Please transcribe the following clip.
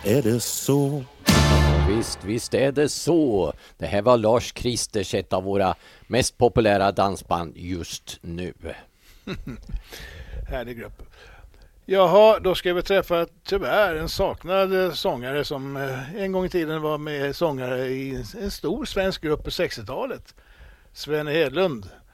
är det så. Visst är det så. Det här var Lars Kristers, ett av våra mest populära dansband just nu. Härlig grupp. Jaha, då ska vi träffa tyvärr en saknad sångare som en gång i tiden var med sångare i en stor svensk grupp på 60-talet. Sven Hedlund.